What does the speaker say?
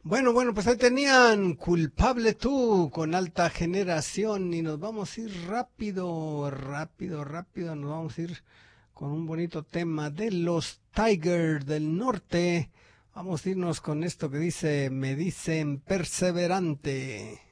Bueno, pues ahí tenían Culpable Tú con Alta Generación y nos vamos a ir rápido, nos vamos a ir con un bonito tema de los Tigers del Norte. Vamos a irnos con esto que dice, me dicen perseverante.